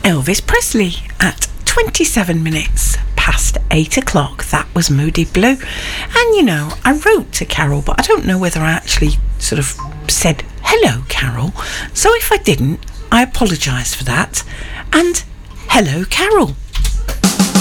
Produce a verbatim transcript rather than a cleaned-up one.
Elvis Presley at twenty-seven minutes past eight o'clock. That was Moody Blue. And you know, I wrote to Carol, but I don't know whether I actually sort of said hello, Carol. So if I didn't, I apologise for that. And hello, Carol.